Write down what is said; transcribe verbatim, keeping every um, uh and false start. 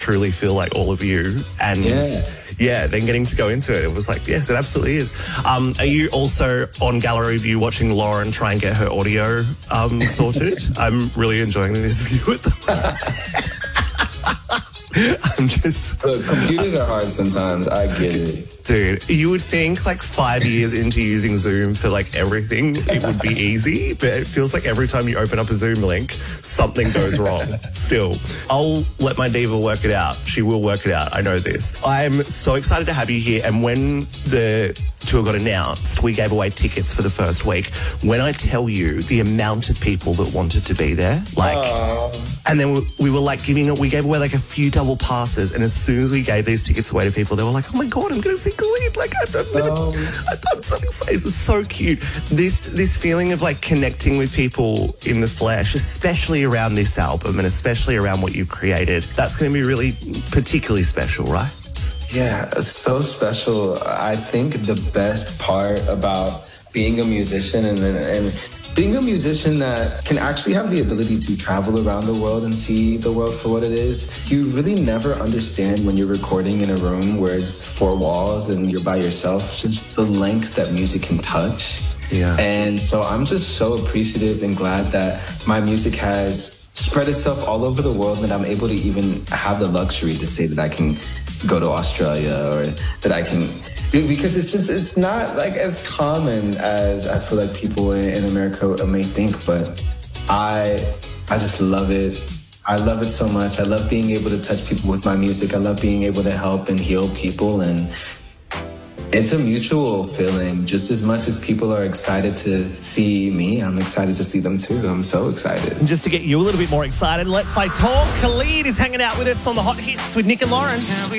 truly feel like all of you. And Yeah. yeah, then getting to go into it, it was like, yes, it absolutely is. Um, are you also on Gallery View watching Lauren try and get her audio um, sorted? I'm really enjoying this view at the moment. I'm just... Look, computers are hard sometimes. I get it. Dude, you would think like five years into using Zoom for like everything, it would be easy, but it feels like every time you open up a Zoom link, something goes wrong still. I'll let my diva work it out. She will work it out. I know this. I'm so excited to have you here. And when the tour got announced, we gave away tickets for the first week. When I tell you the amount of people that wanted to be there, like, Aww. and then we, we were like giving it, we gave away like a few double passes. And as soon as we gave these tickets away to people, they were like, oh my God, I'm going to see Khalid. Like, I've, I've never, Um. I'm so excited. It was so cute. This, this feeling of like connecting with people in the flesh, especially around this album and especially around what you've created, that's going to be really particularly special, right? Yeah, it's so special. I think the best part about being a musician and, and being a musician that can actually have the ability to travel around the world and see the world for what it is, you really never understand when you're recording in a room where it's four walls and you're by yourself, just the lengths that music can touch. Yeah. And so I'm just so appreciative and glad that my music has spread itself all over the world, and I'm able to even have the luxury to say that I can go to Australia or that I can, because it's just, it's not like as common as I feel like people in, in America may think, but I, I just love it. I love it so much. I love being able to touch people with my music. I love being able to help and heal people, and it's a mutual feeling. Just as much as people are excited to see me, I'm excited to see them too. I'm so excited. And just to get you a little bit more excited, let's play Talk. Khalid is hanging out with us on the Hot Hits with Nick and Lauren.